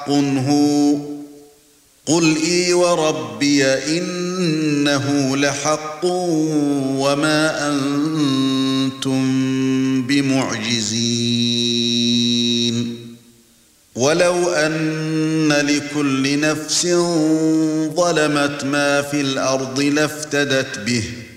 أحق هو قل إي وربي إنه لحق وما أنتم بمعجزين ولو أن لكل نفس ظلمت ما في الأرض لافتدت به